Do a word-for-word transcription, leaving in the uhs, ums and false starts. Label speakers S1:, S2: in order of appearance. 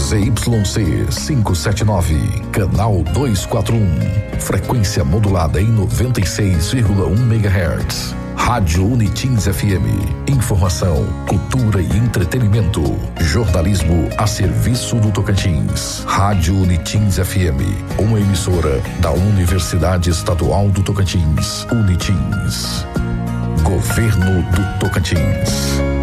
S1: Z Y C quinhentos e setenta e nove, canal duzentos e quarenta e um, frequência modulada em noventa e seis vírgula um megahertz. Rádio Unitins F M, informação, cultura e entretenimento, jornalismo a serviço do Tocantins. Rádio Unitins F M, uma emissora da Universidade Estadual do Tocantins, Unitins. Governo do Tocantins.